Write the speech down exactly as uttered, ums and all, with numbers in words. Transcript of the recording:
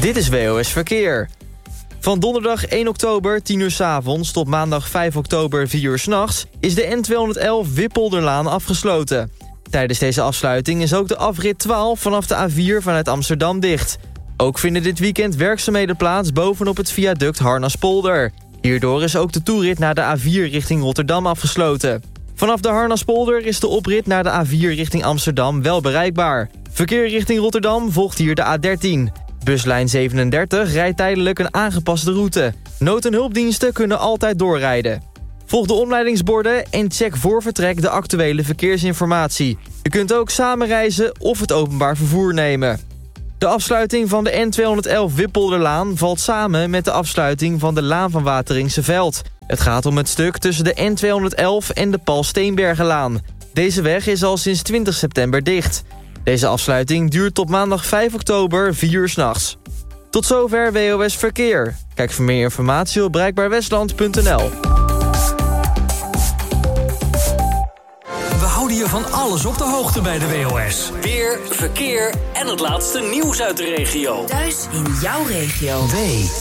Dit is W O S Verkeer. Van donderdag één oktober, tien uur 's avonds, tot maandag vijf oktober, vier uur 's nachts... is de N tweehonderdelf Wippolderlaan afgesloten. Tijdens deze afsluiting is ook de afrit twaalf vanaf de A vier vanuit Amsterdam dicht. Ook vinden dit weekend werkzaamheden plaats bovenop het viaduct Harnaspolder. Hierdoor is ook de toerit naar de A vier richting Rotterdam afgesloten. Vanaf de Harnaspolder is de oprit naar de A vier richting Amsterdam wel bereikbaar. Verkeer richting Rotterdam volgt hier de A dertien. Buslijn zevenendertig rijdt tijdelijk een aangepaste route. Nood- en hulpdiensten kunnen altijd doorrijden. Volg de omleidingsborden en check voor vertrek de actuele verkeersinformatie. Je kunt ook samen reizen of het openbaar vervoer nemen. De afsluiting van de N tweehonderdelf Wippolderlaan valt samen met de afsluiting van de Laan van Wateringse Veld. Het gaat om het stuk tussen de N tweehonderdelf en de Paul Steenbergenlaan. Deze weg is al sinds twintig september dicht. Deze afsluiting duurt tot maandag vijf oktober, vier uur 's nachts. Tot zover W O S Verkeer. Kijk voor meer informatie op bereikbaarwestland punt n l. We houden je van alles op de hoogte bij de W O S. Weer, verkeer en het laatste nieuws uit de regio. Thuis in jouw regio. W